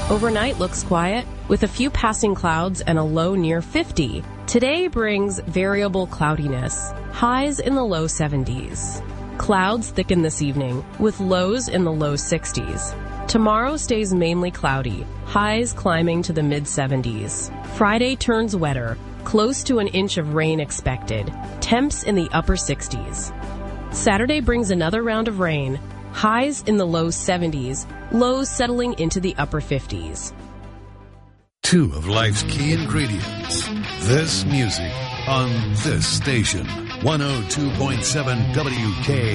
Overnight looks quiet, with a few passing clouds and a low near 50. Today brings variable cloudiness, highs in the low 70s. Clouds thicken this evening, with lows in the low 60s. Tomorrow stays mainly cloudy, highs climbing to the mid-70s. Friday turns wetter, close to an inch of rain expected, temps in the upper 60s. Saturday brings another round of rain, highs in the low 70s, lows settling into the upper 50s. Two of life's key ingredients. This music on this station. 102.7 WK.